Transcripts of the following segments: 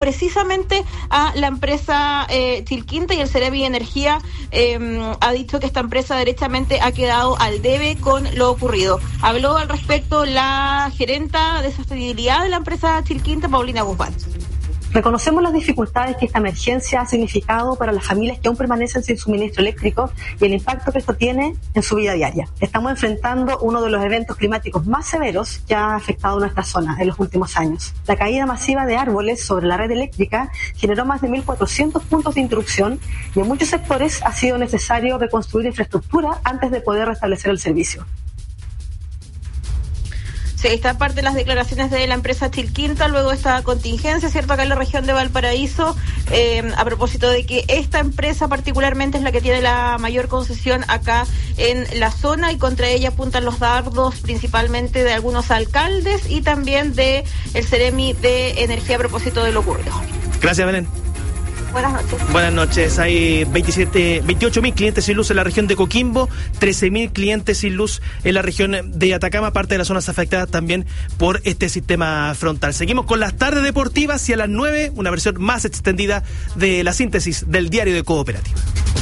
precisamente a la empresa Chilquinta, y el Ceremi de Energía ha dicho que esta empresa derechamente ha quedado al debe con lo ocurrido. Habló al respecto la gerenta de sostenibilidad de la empresa Chilquinta, Paulina Guzmán. Reconocemos las dificultades que esta emergencia ha significado para las familias que aún permanecen sin suministro eléctrico y el impacto que esto tiene en su vida diaria. Estamos enfrentando uno de los eventos climáticos más severos que ha afectado nuestra zona en los últimos años. La caída masiva de árboles sobre la red eléctrica generó más de 1.400 puntos de interrupción y en muchos sectores ha sido necesario reconstruir infraestructura antes de poder restablecer el servicio. Sí, esta parte de las declaraciones de la empresa Chilquinta luego de esta contingencia, ¿cierto?, acá en la región de Valparaíso, a propósito de que esta empresa particularmente es la que tiene la mayor concesión acá en la zona, y contra ella apuntan los dardos principalmente de algunos alcaldes y también de el Ceremi de Energía a propósito de lo ocurrido. Gracias, Belén. Buenas noches. Buenas noches. Hay 28.000 clientes sin luz en la región de Coquimbo, 13.000 clientes sin luz en la región de Atacama, parte de las zonas afectadas también por este sistema frontal. Seguimos con las tardes deportivas y a las 9, una versión más extendida de la síntesis del diario de Cooperativa.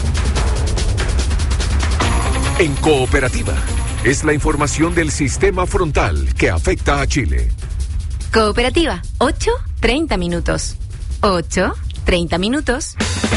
En Cooperativa es la información del sistema frontal que afecta a Chile. Cooperativa, 8:30 minutos. 8:30 minutos.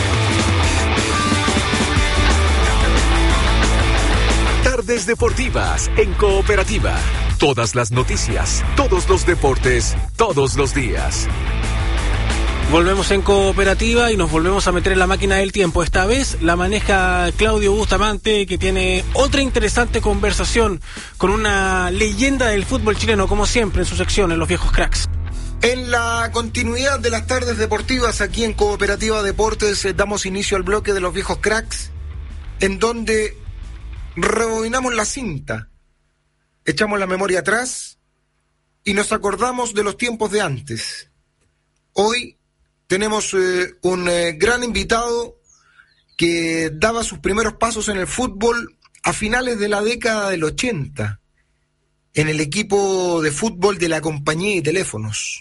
Tardes deportivas en Cooperativa. Todas las noticias, todos los deportes, todos los días. Volvemos en Cooperativa y nos volvemos a meter en la máquina del tiempo. Esta vez la maneja Claudio Bustamante, que tiene otra interesante conversación con una leyenda del fútbol chileno, como siempre en su sección, en Los Viejos Cracks. En la continuidad de las tardes deportivas aquí en Cooperativa Deportes, damos inicio al bloque de Los Viejos Cracks, en donde rebobinamos la cinta, echamos la memoria atrás y nos acordamos de los tiempos de antes. Hoy tenemos un gran invitado que daba sus primeros pasos en el fútbol a finales de la década del 80, en el equipo de fútbol de la Compañía de Teléfonos.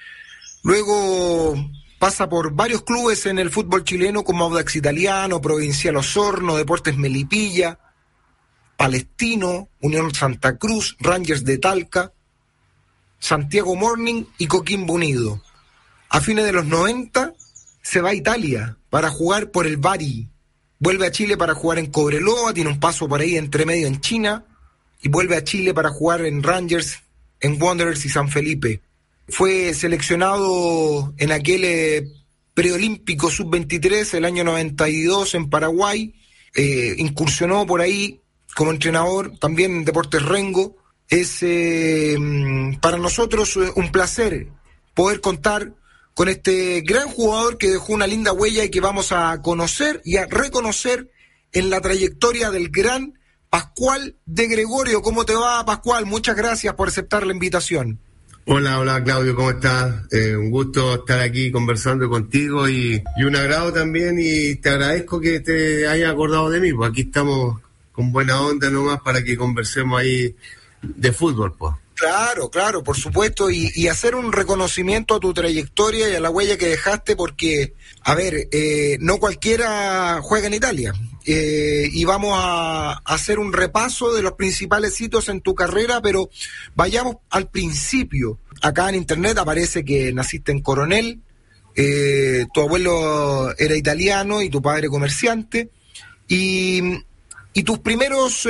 Luego pasa por varios clubes en el fútbol chileno como Audax Italiano, Provincial Osorno, Deportes Melipilla, Palestino, Unión Santa Cruz, Rangers de Talca, Santiago Morning y Coquimbo Unido. A fines de los 90 se va a Italia para jugar por el Bari. Vuelve a Chile para jugar en Cobreloa, tiene un paso por ahí entre medio en China, y vuelve a Chile para jugar en Rangers, en Wanderers y San Felipe. Fue seleccionado en aquel preolímpico sub-23 el año 92 en Paraguay, incursionó por ahí como entrenador también en Deportes Rengo. Es para nosotros un placer poder contar con este gran jugador que dejó una linda huella y que vamos a conocer y a reconocer en la trayectoria del gran Pascual de Gregorio. ¿Cómo te va, Pascual? Muchas gracias por aceptar la invitación. Hola Claudio, ¿cómo estás? Un gusto estar aquí conversando contigo y un agrado también, y te agradezco que te hayas acordado de mí, pues aquí estamos con buena onda nomás para que conversemos ahí de fútbol, pues. Claro, por supuesto, y hacer un reconocimiento a tu trayectoria y a la huella que dejaste, porque, a ver, no cualquiera juega en Italia, y vamos a hacer un repaso de los principales hitos en tu carrera, pero vayamos al principio. Acá en internet aparece que naciste en Coronel, tu abuelo era italiano y tu padre comerciante, y tus primeros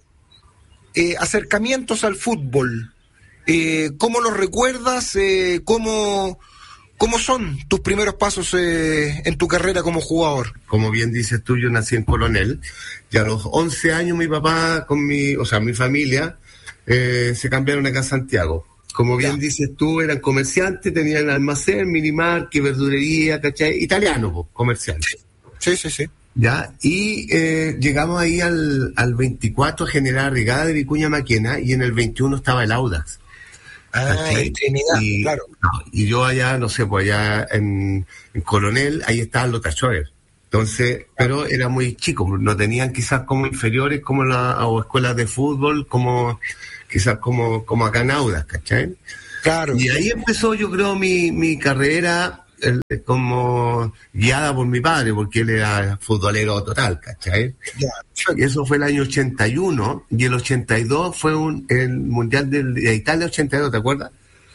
acercamientos al fútbol, ¿cómo los recuerdas? ¿Cómo son tus primeros pasos en tu carrera como jugador? Como bien dices tú, yo nací en Coronel, y a los 11 años mi papá mi familia se cambiaron acá a Santiago. Como bien dices tú, eran comerciantes, tenían almacén, minimarket, verdurería, ¿cachai? Italiano, pues, comerciantes. Sí. Ya, y llegamos ahí al 24 a General Regada de Vicuña Maquena, y en el 21 estaba el Audax. En Trinidad, claro. Y yo allá, no sé, pues allá en Coronel, ahí estaban los Tachover. Entonces, pero era muy chico, no tenían quizás como inferiores como o escuelas de fútbol, como quizás como acá en Audax, ¿cachai? Claro. Y ahí empezó, yo creo, mi carrera como guiada por mi padre, porque él era futbolero total, ¿cachai? Y eso fue el año 81, y el 82 fue el Mundial de Italia 82, ¿te acuerdas?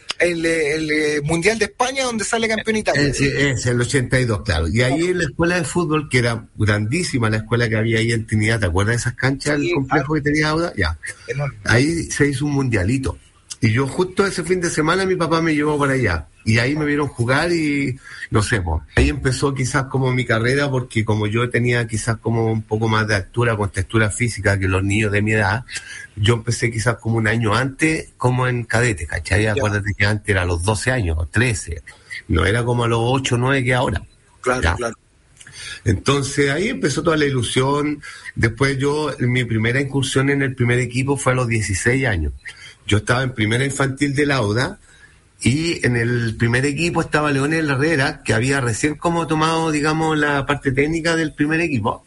El Mundial de España, donde sale campeón Italia. Es el 82, claro. Y ahí en la escuela de fútbol, que era grandísima la escuela que había ahí en Trinidad, ¿te acuerdas de esas canchas, el complejo que tenía Auda? Ya. Ahí se hizo un mundialito. Y yo justo ese fin de semana mi papá me llevó para allá. Y ahí me vieron jugar y no sé, pues, ahí empezó quizás como mi carrera, porque como yo tenía quizás como un poco más de altura, con textura física que los niños de mi edad, yo empecé quizás como un año antes, como en cadete, ¿cachai? Acuérdate que antes era a los 12 años, o 13, no era como a los 8 o 9 que ahora. Claro. Entonces ahí empezó toda la ilusión. Después mi primera incursión en el primer equipo fue a los 16 años. Yo estaba en primera infantil de Lauda, y en el primer equipo estaba Leonel Herrera, que había recién como tomado, digamos, la parte técnica del primer equipo.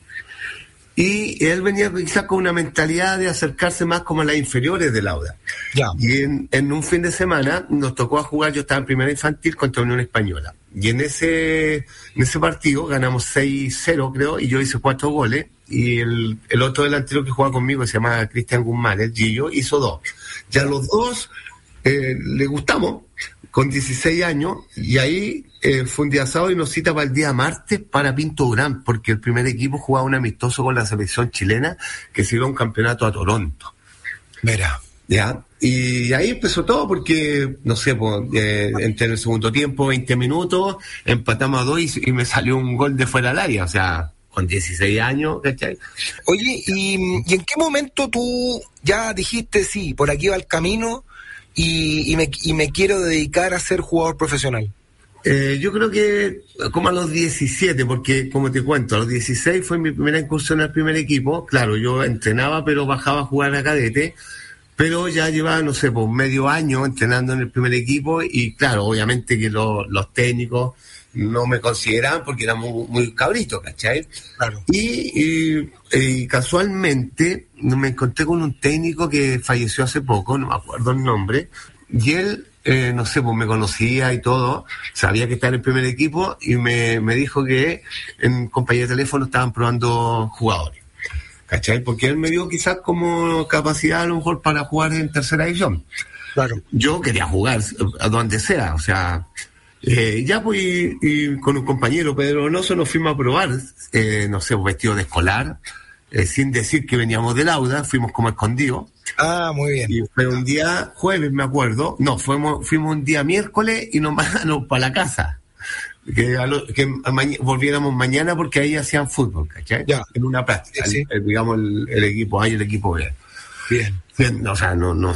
Y él venía quizás con una mentalidad de acercarse más como a las inferiores de Lauda. Y en un fin de semana nos tocó a jugar, yo estaba en primera infantil contra Unión Española. Y en ese partido ganamos 6-0, creo, y yo hice 4 goles. Y el otro delantero que jugaba conmigo, se llama Cristian Guzmán, el Gillo, hizo 2. Ya los dos le gustamos, con 16 años, y ahí fue un día sábado y nos cita para el día martes para Pinto Durán, porque el primer equipo jugaba un amistoso con la selección chilena que se iba a un campeonato a Toronto. Mira. Ya, y ahí empezó todo, porque, no sé, pues, entre el segundo tiempo, 20 minutos, empatamos a 2 y me salió un gol de fuera del área, o sea, con 16 años, ¿cachai? Oye, ¿y en qué momento tú ya dijiste, sí, por aquí va el camino y me quiero dedicar a ser jugador profesional? Yo creo que como a los 17, porque como te cuento, a los 16 fue mi primera incursión al primer equipo. Claro, yo entrenaba, pero bajaba a jugar a cadete, pero ya llevaba, no sé, pues medio año entrenando en el primer equipo, y claro, obviamente que los técnicos no me consideraban porque era muy cabrito, ¿cachai? Claro. Y casualmente me encontré con un técnico que falleció hace poco, no me acuerdo el nombre, y él, no sé, pues me conocía y todo, sabía que estaba en el primer equipo, y me dijo que en compañía de teléfono estaban probando jugadores, ¿cachai? Porque él me vio quizás como capacidad a lo mejor para jugar en tercera división. Claro. Yo quería jugar a donde sea, o sea... ya pues, y con un compañero, Pedro Donoso, nos fuimos a probar, no sé, vestido de escolar, sin decir que veníamos de Lauda, fuimos como escondidos. Ah, muy bien. Y fue un día jueves, me acuerdo, no, fuimos un día miércoles y nos mandaron para la casa, que volviéramos mañana porque ahí hacían fútbol, ¿cachai? Ya. En una práctica, sí. digamos el equipo A y el equipo B. Bien. O sea, no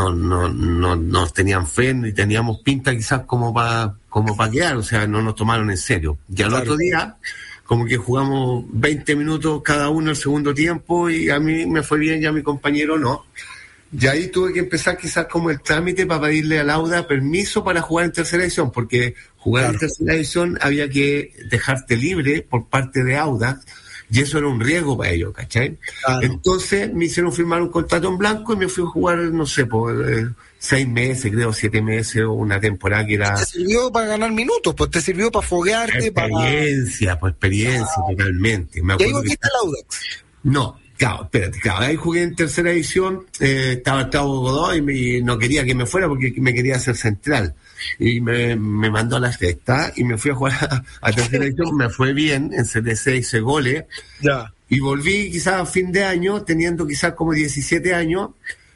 tenían fe ni teníamos pinta quizás como para quedar, o sea, no nos tomaron en serio. Y al otro día, como que jugamos 20 minutos cada uno el segundo tiempo, y a mí me fue bien y a mi compañero no. Y ahí tuve que empezar quizás como el trámite para pedirle a Lauda permiso para jugar en tercera división, porque jugar en tercera división había que dejarte libre por parte de Auda, y eso era un riesgo para ellos, ¿cachai? Claro. Entonces me hicieron firmar un contrato en blanco y me fui a jugar, no sé, por 6 meses, creo, 7 meses, o una temporada que era... ¿Te sirvió para ganar minutos? Pues te sirvió para foguearte, experiencia, totalmente. ¿Y ahí volviste al Audax? No, claro, espérate, ahí jugué en tercera división, estaba el Cabo Godoy y no quería que me fuera porque me quería hacer central. Y me mandó a la fiesta y me fui a jugar a tercera división, me fue bien, en CDC hice goles, y volví quizás a fin de año, teniendo quizás como 17 años,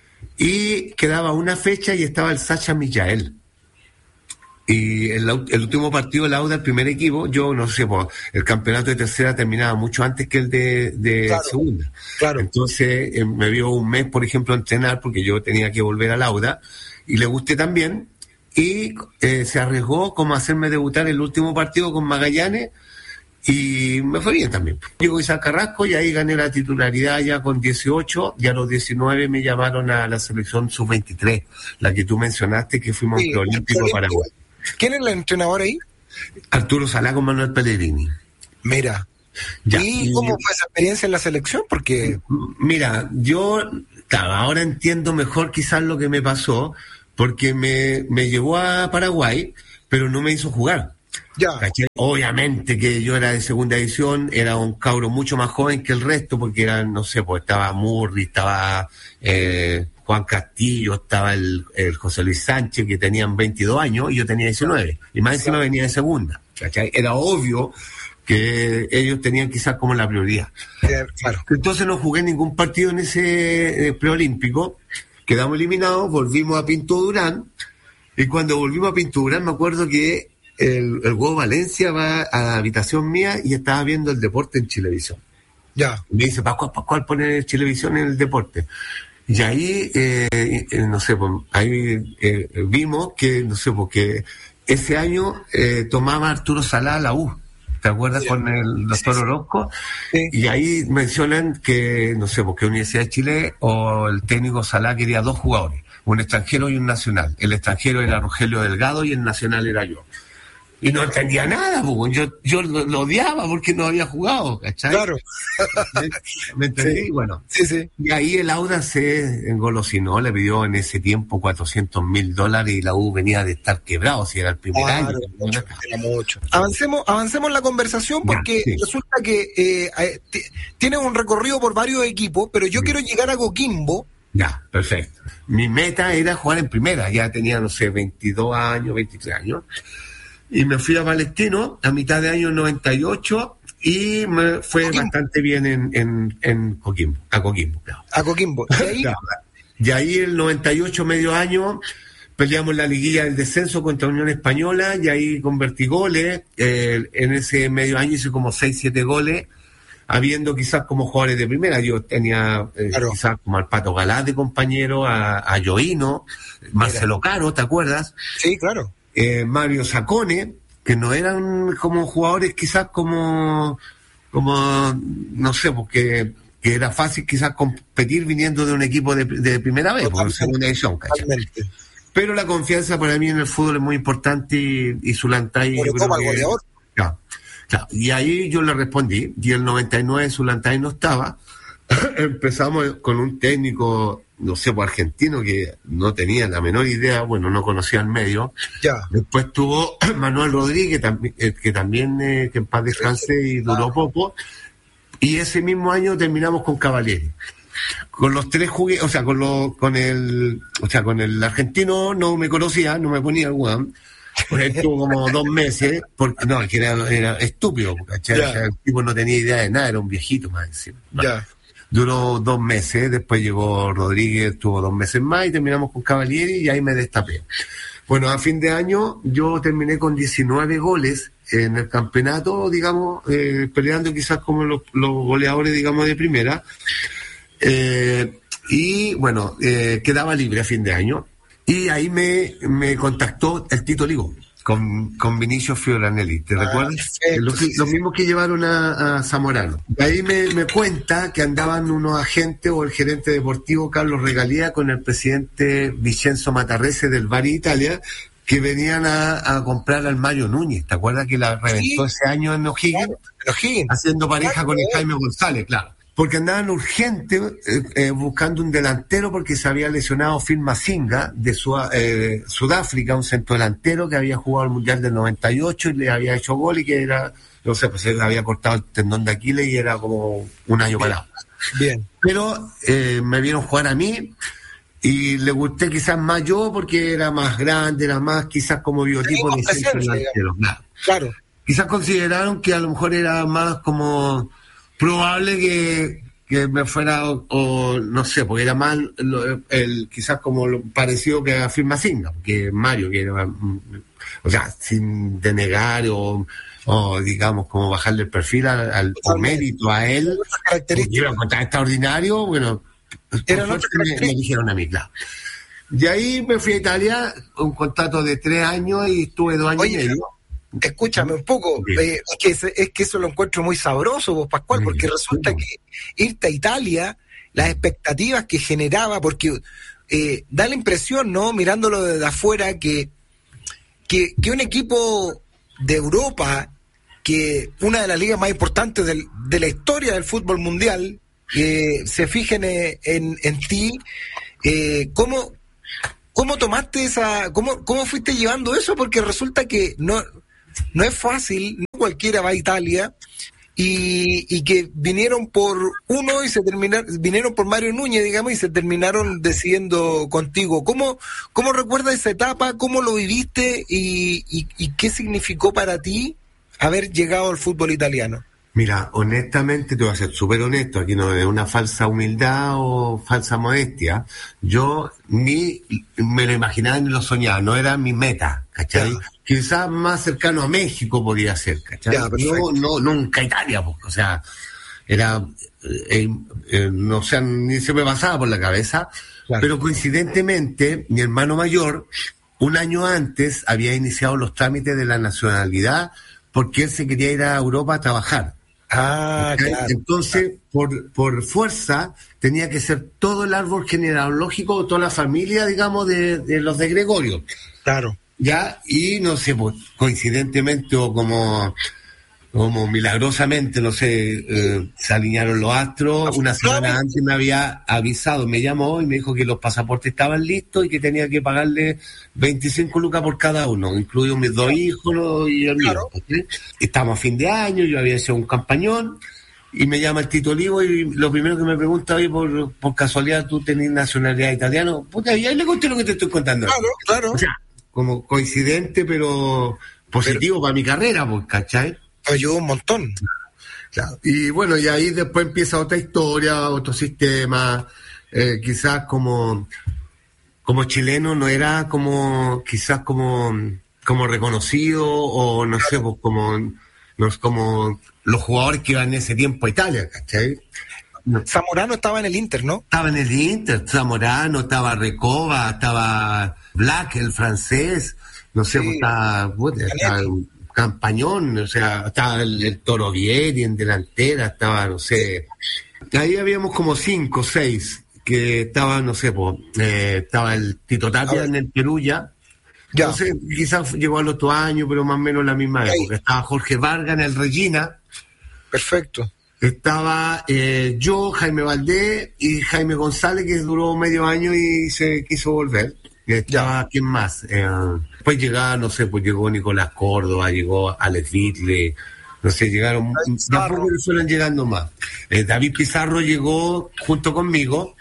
y quedaba una fecha y estaba el Sacha Millael. Y el último partido del Auda, el primer equipo, yo no sé, pues, el campeonato de tercera terminaba mucho antes que el de segunda. Claro. Entonces me vio un mes, por ejemplo, a entrenar, porque yo tenía que volver al Auda, y le gusté también. Y se arriesgó como a hacerme debutar el último partido con Magallanes, y me fue bien también. Llegó Isaac Carrasco y ahí gané la titularidad ya con 18, y a los 19 me llamaron a la selección sub-23, la que tú mencionaste, que fuimos preolímpico a Paraguay. ¿Quién es el entrenador ahí? Arturo Salá con Manuel Pellegrini. Mira. ¿Y cómo fue esa experiencia en la selección? Porque... Mira, yo ahora entiendo mejor quizás lo que me pasó, porque me llevó a Paraguay, pero no me hizo jugar. Ya. ¿Cachai? Obviamente que yo era de segunda división, era un cabro mucho más joven que el resto, porque eran, no sé, pues estaba Murri, estaba Juan Castillo, estaba el José Luis Sánchez, que tenían 22 años, y yo tenía 19, y más encima venía de segunda, ¿cachai? Era obvio que ellos tenían quizás como la prioridad. Claro. Entonces no jugué ningún partido en ese preolímpico, quedamos eliminados, volvimos a Pinto Durán, y cuando volvimos a Pinto Durán me acuerdo que el Hugo Valencia va a la habitación mía y estaba viendo el deporte en Chilevisión. Ya. Me dice, Pascual pone Chilevisión en el deporte. Y ahí, no sé, pues, ahí vimos que, no sé, porque ese año tomaba Arturo Salá la U. ¿Te acuerdas? Sí. Con el doctor Orozco? Sí. Y ahí mencionan que, no sé, porque Universidad de Chile o el técnico Salá quería 2 jugadores, un extranjero y un nacional. El extranjero era Rogelio Delgado y el nacional era yo. Y no entendía nada, pues. Yo lo odiaba porque no había jugado, ¿cachai? Claro. ¿Me entendí? Sí. Bueno, sí. Y ahí el Audax se engolosinó, le pidió en ese tiempo $400,000 y la U venía de estar quebrado, si era el primer año. Era mucho. Avancemos la conversación porque resulta que tiene un recorrido por varios equipos, pero yo quiero llegar a Coquimbo. Ya, perfecto. Mi meta era jugar en primera, ya tenía, no sé, 22 años, 23 años. Y me fui a Palestino a mitad de año 98 y me fue bastante bien en Coquimbo, a Coquimbo, claro. A Coquimbo. Y ahí el 98, medio año, peleamos la liguilla del descenso contra Unión Española y ahí convertí goles. En ese medio año hice como 6-7 goles, habiendo quizás como jugadores de primera. Yo tenía quizás como al Pato Galás de compañero, a Yoino, Marcelo Caro, ¿te acuerdas? Sí, claro. Mario Sacone, que no eran como jugadores quizás como no sé, porque que era fácil quizás competir viniendo de un equipo de primera vez, por segunda división, ¿cachai? Pero la confianza para mí en el fútbol es muy importante y Zulantay... Claro. Y ahí yo le respondí, y el 99 Zulantay no estaba. Empezamos con un técnico, no sé, pues argentino, que no tenía la menor idea, bueno, no conocía el medio. Ya. Después tuvo Manuel Rodríguez, que también que en paz descanse y duró poco. Y ese mismo año terminamos con Cavalieri. Con los 3 jugué, con el argentino no me conocía, no me ponía Juan. Pues estuvo como 2 meses, porque no, que era estúpido, ¿cachai? O sea, el tipo no tenía idea de nada, era un viejito más encima. Ya. Duró 2 meses, después llegó Rodríguez, tuvo 2 meses más y terminamos con Cavalieri y ahí me destapé. Bueno, a fin de año yo terminé con 19 goles en el campeonato, digamos, peleando quizás como los goleadores, digamos, de primera. Y bueno, quedaba libre a fin de año. Y ahí me contactó el Tito Ligo con Vinicio Fioranelli, ¿te recuerdas? Los mismos que llevaron a Zamorano. De ahí me cuenta que andaban unos agentes o el gerente deportivo Carlos Regalía con el presidente Vincenzo Matarrese del Bari Italia, que venían a comprar al Mario Núñez. ¿Te acuerdas que la reventó ese año en O'Higgins? Haciendo pareja con el Jaime González, claro. Porque andaban urgentes buscando un delantero porque se había lesionado Phil Mazinga de Sudáfrica, un centrodelantero que había jugado el Mundial del 98 y le había hecho gol y que era, no sé, pues se le había cortado el tendón de Aquiles y era como un año parado. Bien. Pero me vieron jugar a mí y le gusté quizás más yo porque era más grande, era más quizás como biotipo de centrodelantero. Claro. Quizás consideraron que a lo mejor era más como... probable que me fuera, o no sé, porque era más quizás como lo parecido que a Phil Mazinga, que Mario, que era, o sea, sin denegar o digamos, como bajarle el perfil al mérito a él, porque iba a contar extraordinario, bueno, me dijeron a mí, claro. De ahí me fui a Italia, un contrato de 3 años y estuve 2 años y medio. Escúchame un poco, es que eso lo encuentro muy sabroso, vos, Pascual, porque resulta que irte a Italia, las expectativas que generaba, porque da la impresión, ¿no?, mirándolo desde afuera, que un equipo de Europa, que una de las ligas más importantes de la historia del fútbol mundial, se fijen en ti, ¿cómo tomaste cómo fuiste llevando eso? Porque resulta que no no es fácil, no cualquiera va a Italia, y que vinieron por uno y vinieron por Mario Núñez, digamos, y se terminaron decidiendo contigo. ¿Cómo recuerdas esa etapa? ¿Cómo lo viviste? ¿Y qué significó para ti haber llegado al fútbol italiano? Mira, honestamente, te voy a ser súper honesto, aquí no es una falsa humildad o falsa modestia. Yo ni me lo imaginaba ni lo soñaba, no era mi meta, ¿cachai? Ya. Quizás más cercano a México podría ser, ¿cachai? Ya, no, nunca Italia, pues, o sea, era, no sé, ni se me pasaba por la cabeza, claro. Pero coincidentemente, mi hermano mayor, un año antes, había iniciado los trámites de la nacionalidad porque él se quería ir a Europa a trabajar. Ah, claro. Entonces, por fuerza, tenía que ser todo el árbol genealógico, toda la familia, digamos, de los de Gregorio. Claro. Ya, y no sé, pues, coincidentemente o como milagrosamente, no sé, se alinearon los astros. Una semana antes me había avisado, me llamó y me dijo que los pasaportes estaban listos y que tenía que pagarle 25 lucas por cada uno, incluidos mis dos hijos y el mío. ¿Sí? Estamos a fin de año, yo había hecho un campañón y me llama el Tito Olivo y lo primero que me pregunta, oye, por casualidad tú tenés nacionalidad italiana. Puta, y ahí le conté lo que te estoy contando. Claro. O sea, como coincidente, pero positivo para mi carrera, pues, ¿cachai? Ayudó un montón. Claro. Y bueno, y ahí después empieza otra historia, otro sistema, quizás como chileno no era quizás como reconocido, o no sé, pues como los jugadores que iban en ese tiempo a Italia, ¿cachai? Zamorano estaba en el Inter, ¿no? Estaba en el Inter, Zamorano, estaba Recoba, estaba Black, el francés, no sé, sí. Estaba Campañón, o sea, estaba el Toro Vieri en delantera, estaba, no sé, ahí habíamos como 5 o 6 que estaban, no sé, estaba el Tito Tapia en el Perú ya. Entonces, quizás llegó al otro año, pero más o menos la misma época. Estaba Jorge Vargas en el Regina. Perfecto. Estaba yo, Jaime Valdés y Jaime González, que duró medio año y se quiso volver. Estaba, ¿quién más? Pues llegaba, no sé, pues llegó Nicolás Córdoba, llegó Alex Vitle, no sé, llegaron, tampoco suelen llegando más. David Pizarro llegó junto conmigo,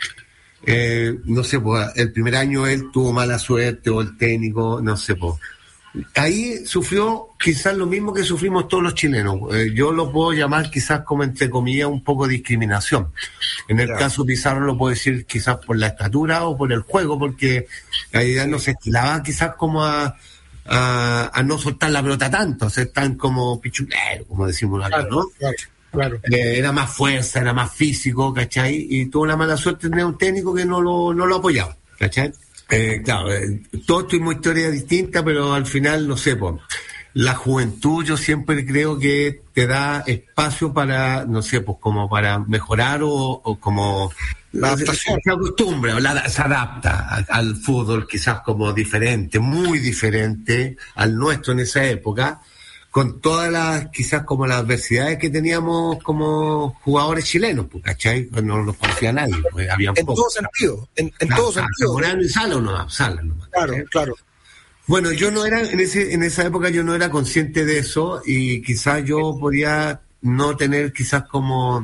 no sé, pues el primer año él tuvo mala suerte, o el técnico, no sé, pues. Ahí sufrió quizás lo mismo que sufrimos todos los chilenos. Yo lo puedo llamar quizás como, entre comillas, un poco de discriminación. En el caso Pizarro lo puedo decir quizás por la estatura o por el juego, porque la idea no se estilaba quizás como a no soltar la pelota tanto, o sea, tan como pichulero, como decimos acá, ¿no? Claro. Era más fuerza, era más físico, ¿cachai? Y tuvo la mala suerte de tener un técnico que no lo apoyaba, ¿cachai? Claro, todo esto es una historia distinta, pero al final, no sé, pues, la juventud yo siempre creo que te da espacio para, no sé, pues como para mejorar o como la adaptación. Se acostumbra, se adapta al fútbol quizás como diferente, muy diferente al nuestro en esa época, con todas las, quizás como las adversidades que teníamos como jugadores chilenos, pues, ¿cachai? No los conocía nadie, pues, había en todo sentido, en todo sentido. Morano y Sala nomás. Claro. Bueno, yo no era, en esa época yo no era consciente de eso, y quizás yo podía no tener quizás como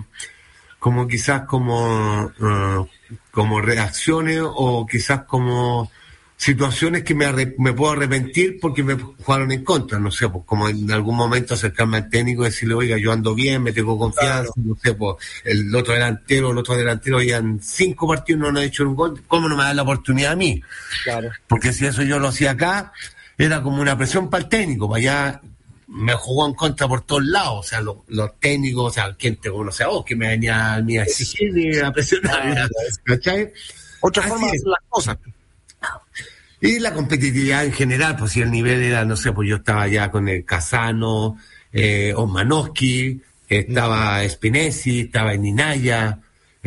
reacciones, o quizás como situaciones que me puedo arrepentir porque me jugaron en contra, no sé, pues como en algún momento acercarme al técnico y decirle, oiga, yo ando bien, me tengo confianza, no sé, pues el otro delantero ya en 5 partidos no han hecho un gol, ¿cómo no me dan la oportunidad a mí? Claro. Porque si eso yo lo hacía acá, era como una presión para el técnico, para allá me jugó en contra por todos lados, o sea, los técnicos, o sea, ¿quién te conoce a vos? Que me venía a mí a exigir y a presionar, ¿cachai? Otra forma de hacer las cosas. Y la competitividad en general, pues si el nivel era, no sé, pues yo estaba ya con el Casano, Osmanowski, estaba Spinesi, estaba Ninaya,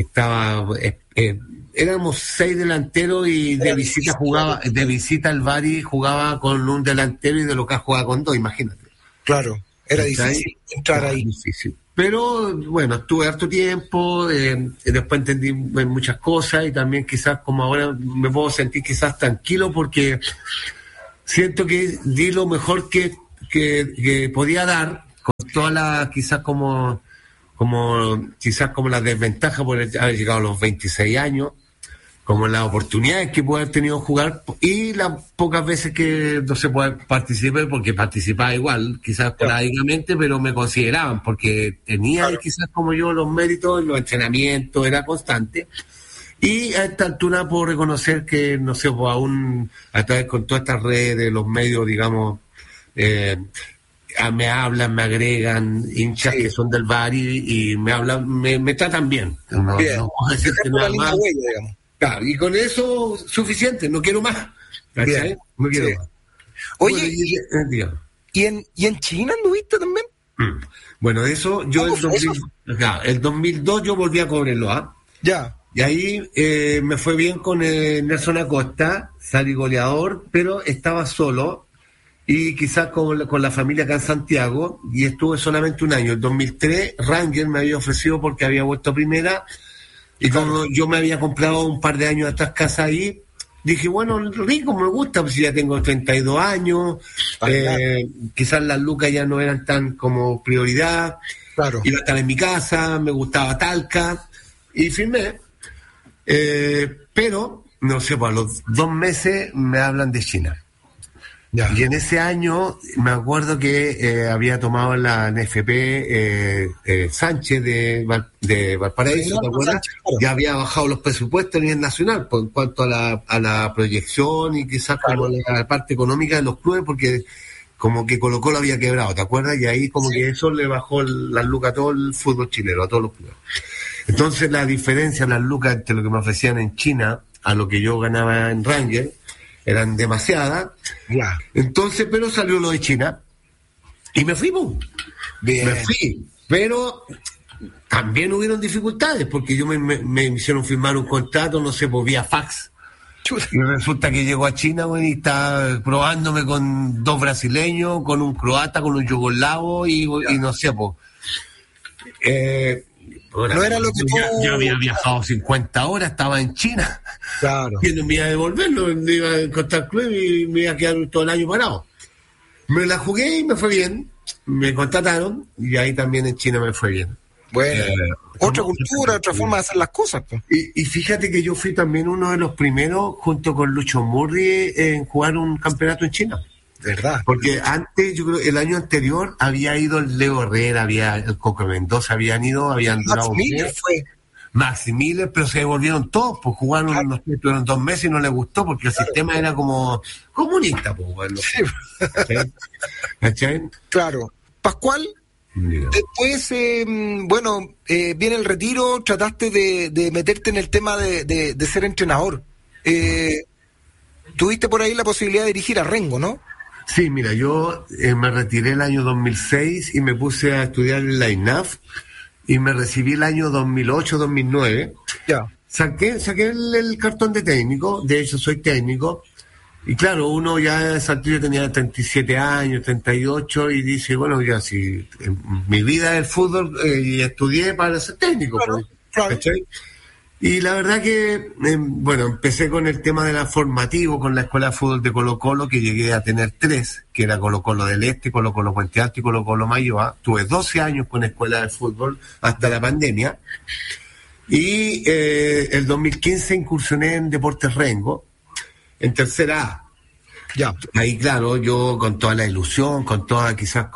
éramos 6 delanteros y de visita al Bari jugaba con un delantero y de local jugaba con 2, imagínate. Claro, era difícil entrar ahí. Difícil. Pero bueno, estuve harto tiempo, después entendí muchas cosas, y también quizás como ahora me puedo sentir quizás tranquilo porque siento que di lo mejor que que podía dar, con todas las, quizás como las desventajas por haber llegado a los 26 años, como las oportunidades que puede haber tenido jugar y las pocas veces que no se puede participar, porque participaba igual, quizás esporádicamente, pero me consideraban, porque tenía quizás como yo los méritos, los entrenamientos, era constante. Y a esta altura puedo reconocer que, no sé, pues aún a través con todas estas redes, los medios, digamos, me hablan, me agregan hinchas que son del VAR y me hablan, me tratan bien. No puedo decir que nada más. Claro, y con eso suficiente, no quiero más. No quiero más. Oye, ¿y en China anduviste también? Bueno, eso yo el 2002 yo volví a Cobreloa. Ya. Y ahí me fue bien con Nelson Acosta, salí goleador, pero estaba solo y quizás con la familia acá en Santiago, y estuve solamente un año. El 2003 Rangers me había ofrecido porque había vuelto a primera, y como yo me había comprado un par de años atrás casa ahí, dije, bueno, rico, me gusta, pues ya tengo 32 años, quizás las lucas ya no eran tan como prioridad, iba a estar en mi casa, me gustaba Talca, y firmé. Pero, no sé, pues a los 2 meses me hablan de China. Ya. Y en ese año me acuerdo que había tomado la NFP Sánchez de Valparaíso, ¿te acuerdas? Ya había bajado los presupuestos a nivel nacional en cuanto a la proyección y quizás como la parte económica de los clubes, porque como que Colo-Colo había quebrado, ¿te acuerdas? Y ahí como que eso le bajó las lucas a todo el fútbol chileno, a todos los clubes. Entonces la diferencia, las lucas entre lo que me ofrecían en China a lo que yo ganaba en Rangers eran demasiadas. Entonces, pero salió lo de China y me fui, ¡pum! Me fui, pero también hubieron dificultades porque yo me hicieron firmar un contrato, no sé, pues vía fax. Y resulta que llego a China, bueno, y está probándome con 2 brasileños, con un croata, con un yugoslavo y no sé, pues. Bueno, no era lo que yo había viajado 50 horas, estaba en China. Claro. Y no me iba a devolverlo, me iba a encontrar club y me iba a quedar todo el año parado. Me la jugué y me fue bien. Me contrataron y ahí también en China me fue bien. Bueno, otra cultura, otra forma de hacer las cosas. Pues. Y fíjate que yo fui también uno de los primeros, junto con Lucho Murri, en jugar un campeonato en China. ¿Verdad? Porque antes, yo creo, el año anterior había ido el Leo Herrera, había el Coco Mendoza, habían durado Maxi Miller, pero se devolvieron todos, pues jugaron, tuvieron 2 meses y no les gustó, porque el sistema era como comunista, pues bueno. Sí. ¿Cachai? Claro. Pascual, después, viene el retiro, trataste de meterte en el tema de ser entrenador. Tuviste por ahí la posibilidad de dirigir a Rengo, ¿no? Sí, mira, yo me retiré el año 2006 y me puse a estudiar en la INAF y me recibí el año 2008-2009. Ya. Saqué el cartón de técnico, de hecho soy técnico, y claro, uno ya esa altura tenía 37 años, 38, y dice, bueno, ya si mi vida es el fútbol y estudié para ser técnico. Claro. ¿Cachai? Y la verdad que, empecé con el tema de la formativo, con la Escuela de Fútbol de Colo-Colo, que llegué a tener 3, que era Colo-Colo del Este, Colo-Colo Puente Alto y Colo-Colo Mayoa. Tuve 12 años con Escuela de Fútbol hasta la pandemia. Y el 2015 incursioné en Deportes Rengo, en tercera A. Ya. Ahí, claro, yo con toda la ilusión, con toda quizás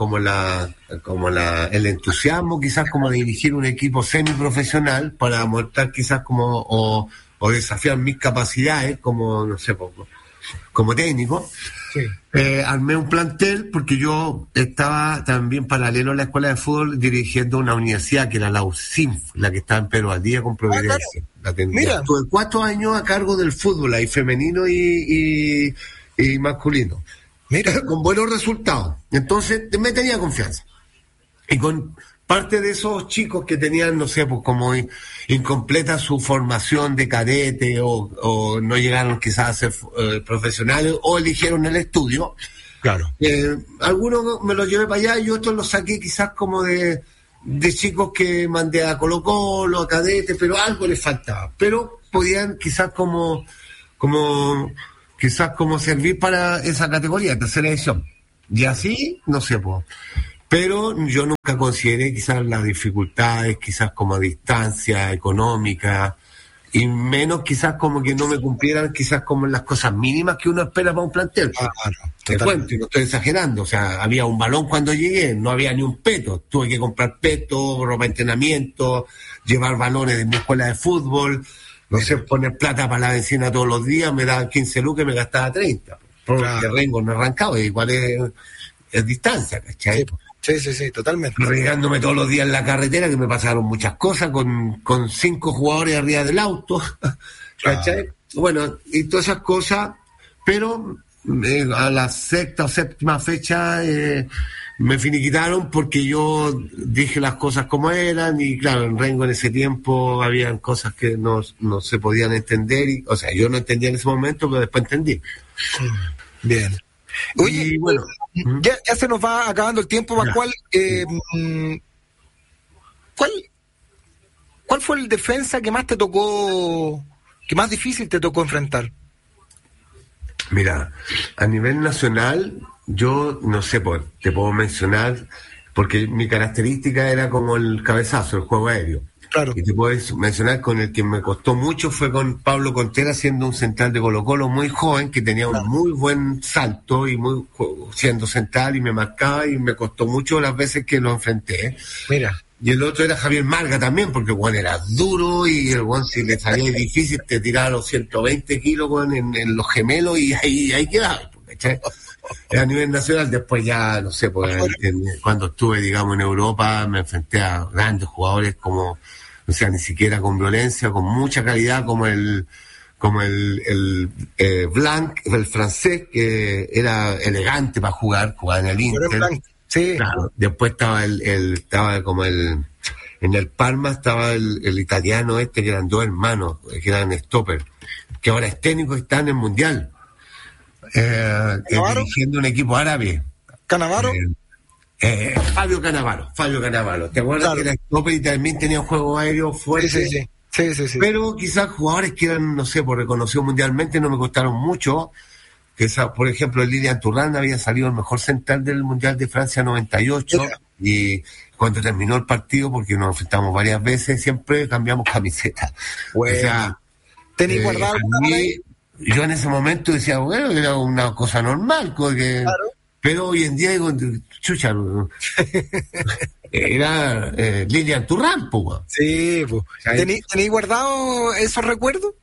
el entusiasmo, quizás como de dirigir un equipo semiprofesional para mostrar quizás o desafiar mis capacidades como, no sé, como técnico. Sí. Armé un plantel porque yo estaba también paralelo a la escuela de fútbol dirigiendo una universidad que era la UCINF, la que estaba en Perú al día con Providencia. Claro. Mira. Tuve 4 años a cargo del fútbol ahí, femenino y masculino. Mira, con buenos resultados. Entonces me tenía confianza. Y con parte de esos chicos que tenían, no sé, pues como incompleta su formación de cadete o no llegaron quizás a ser profesionales o eligieron el estudio. Claro. Algunos me los llevé para allá y otros los saqué quizás como de chicos que mandé a Colo-Colo, a cadete, pero algo les faltaba. Pero podían quizás como servir para esa categoría, tercera edición. Y así, no sé, pues. Pero yo nunca consideré quizás las dificultades, quizás como a distancia económica, y menos quizás como que no me cumplieran quizás como las cosas mínimas que uno espera para un plantel. Te cuento, y no estoy exagerando, o sea, había un balón cuando llegué, no había ni un peto, tuve que comprar peto, ropa de entrenamiento, llevar balones de mi escuela de fútbol, no sé, poner plata para la benzina todos los días, me daban 15 lucas y me gastaba 30, porque Rengo no arrancaba, igual es distancia, ¿cachai? Sí, totalmente. Regándome todos los días en la carretera, que me pasaron muchas cosas, con 5 jugadores arriba del auto, ¿cachai? Bueno, y todas esas cosas, pero a la sexta o séptima fecha me finiquitaron porque yo dije las cosas como eran, y claro, en Rengo en ese tiempo habían cosas que no se podían entender, o sea, yo no entendía en ese momento, pero después entendí. Bien. Oye, y bueno, ya se nos va acabando el tiempo, Pascual. ¿Cuál fue el defensa que más te tocó, que más difícil te tocó enfrentar? Mira, a nivel nacional, yo no sé, te puedo mencionar, porque mi característica era como el cabezazo, el juego aéreo. Claro. Y te puedo mencionar con el que me costó mucho fue con Pablo Contreras, siendo un central de Colo-Colo muy joven, que tenía un muy buen salto y siendo central, y me marcaba, y me costó mucho las veces que lo enfrenté. Mira. Y el otro era Javier Marga también, porque el Juan era duro, y el Juan, si le salía difícil, te tiraba los 120 kilos en los gemelos, y ahí quedaba, ¿cachai? A nivel nacional, después ya, no sé, cuando estuve, digamos, en Europa, me enfrenté a grandes jugadores como, o sea, ni siquiera con violencia, con mucha calidad, como el Blanc, el francés, que era elegante para jugar, jugaba en el Inter. Sí. Claro. Después estaba estaba como en el Parma estaba el italiano que eran dos hermanos, que eran stopper, que ahora es técnico y está en el Mundial. Dirigiendo un equipo árabe. ¿Canavaro? Fabio Cannavaro. ¿Te acuerdas que era stopper y también tenía un juego aéreo fuerte? Sí. Pero quizás jugadores que eran, no sé, reconocidos mundialmente no me costaron mucho. Que por ejemplo, Lilian Thuram había salido el mejor central del Mundial de Francia 98, y cuando terminó el partido, porque nos enfrentamos varias veces, siempre cambiamos camiseta. Bueno. O sea, ¿tenés guardado? Yo en ese momento decía, bueno, era una cosa normal, porque, claro. Pero hoy en día digo, chucha, era Lilian Thuram, pues. Sí, pues. ¿Tenéis guardado esos recuerdos?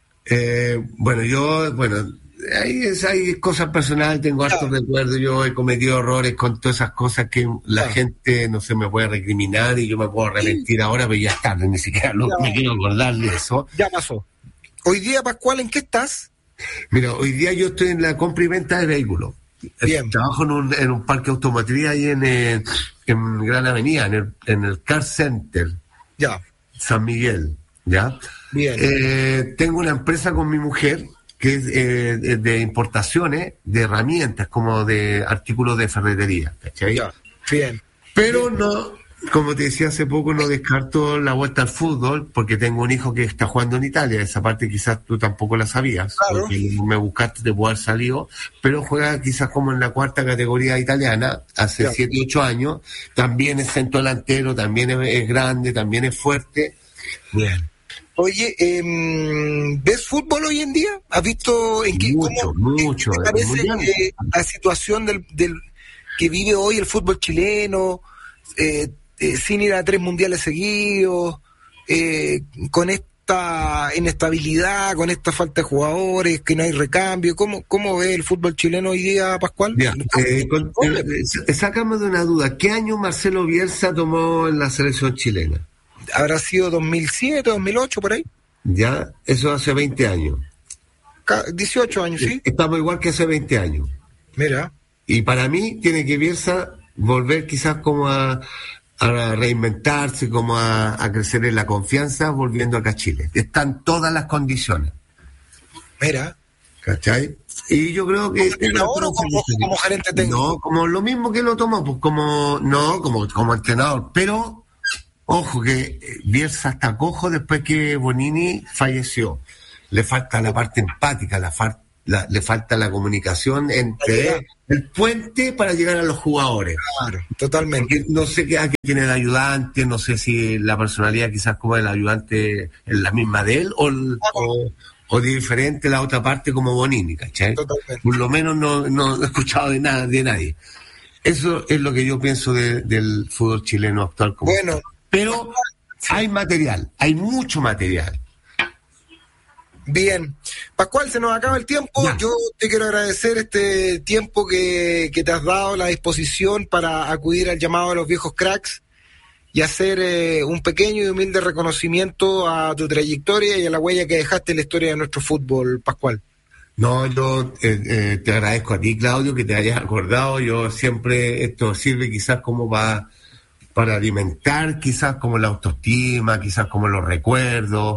Hay cosas personales, tengo hartos recuerdos, yo he cometido errores con todas esas cosas que la gente no se me puede recriminar, y yo me puedo arrepentir ahora, pero ya es tarde, ni siquiera me quiero acordar de eso. Ya pasó. Hoy día, Pascual, ¿en qué estás? Mira, hoy día yo estoy en la compra y venta de vehículos. Bien. Trabajo en un parque automotriz ahí en Gran Avenida, en el Car Center. Ya. San Miguel, ¿ya? Bien. Tengo una empresa con mi mujer que es de importaciones de herramientas, como de artículos de ferretería, ¿cachai? Ya. Bien. Pero no, como te decía hace poco, no descarto la vuelta al fútbol, porque tengo un hijo que está jugando en Italia. Esa parte quizás tú tampoco la sabías, claro. Porque me buscaste de poder salir, pero juega quizás como en la cuarta categoría italiana, hace 7, 8 años. También es centro delantero, también es grande, también es fuerte. Bien. Oye, ¿ves fútbol hoy en día? ¿Has visto en qué mucho? ¿Te parece la situación del que vive hoy el fútbol chileno, sin ir a 3 mundiales seguidos, con esta inestabilidad, con esta falta de jugadores, que no hay recambio? ¿Cómo ve el fútbol chileno hoy día, Pascual? Sácame de una duda, ¿qué año Marcelo Bielsa tomó en la selección chilena? ¿Habrá sido 2007, 2008, por ahí? Ya, eso hace 20 años. 18 años, ¿sí? Estamos igual que hace 20 años. Mira. Y para mí tiene que Bielsa volver quizás como a reinventarse, como a crecer en la confianza, volviendo acá a Chile. Están todas las condiciones. Mira. ¿Cachai? Y yo creo que... ¿Ahora como gerente técnico? No, como lo mismo que lo tomó, pues como entrenador, pero... Ojo que Bielsa está cojo después que Bonini falleció. Le falta la parte empática, le falta la comunicación entre el puente para llegar a los jugadores. Claro, totalmente. Porque no sé a qué tiene el ayudante, no sé si la personalidad quizás como el ayudante es la misma de él o diferente la otra parte como Bonini, ¿cachai? Totalmente. Por lo menos no he escuchado de nadie. Eso es lo que yo pienso del fútbol chileno actual. Bueno, pero hay material, hay mucho material. Bien. Pascual, se nos acaba el tiempo. Ya. Yo te quiero agradecer este tiempo que te has dado, la disposición para acudir al llamado de los viejos cracks y hacer un pequeño y humilde reconocimiento a tu trayectoria y a la huella que dejaste en la historia de nuestro fútbol, Pascual. No, yo te agradezco a ti, Claudio, que te hayas acordado. Yo siempre, esto sirve quizás como para alimentar, quizás como la autoestima, quizás como los recuerdos.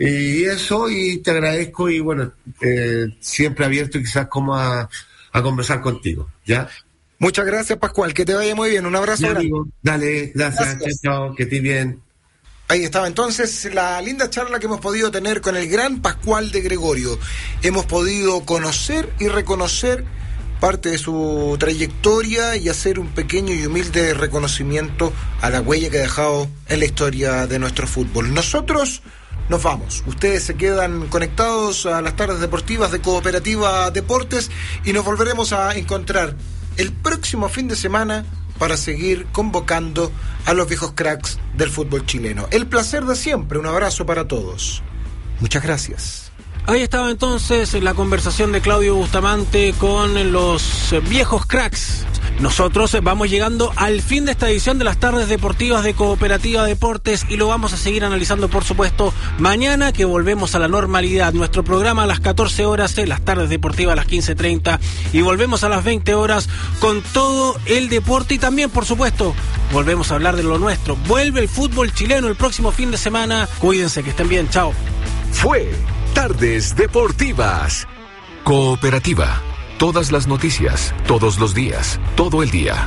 Y eso, y te agradezco, y bueno, siempre abierto quizás como a conversar contigo, ¿ya? Muchas gracias, Pascual, que te vaya muy bien, un abrazo grande. Amigo, dale, gracias. Chao, que estés bien. Ahí estaba entonces la linda charla que hemos podido tener con el gran Pascual de Gregorio. Hemos podido conocer y reconocer parte de su trayectoria y hacer un pequeño y humilde reconocimiento a la huella que ha dejado en la historia de nuestro fútbol. Nosotros nos vamos. Ustedes se quedan conectados a las tardes deportivas de Cooperativa Deportes y nos volveremos a encontrar el próximo fin de semana para seguir convocando a los viejos cracks del fútbol chileno. El placer de siempre. Un abrazo para todos. Muchas gracias. Ahí estaba entonces la conversación de Claudio Bustamante con los viejos cracks. Nosotros vamos llegando al fin de esta edición de las tardes deportivas de Cooperativa Deportes y lo vamos a seguir analizando, por supuesto, mañana, que volvemos a la normalidad. Nuestro programa a las 14 horas, las tardes deportivas a las 15:30 y volvemos a las 20 horas con todo el deporte y también, por supuesto, volvemos a hablar de lo nuestro. Vuelve el fútbol chileno el próximo fin de semana. Cuídense, que estén bien. Chao. Fue Tardes Deportivas. Cooperativa. Todas las noticias, todos los días, todo el día.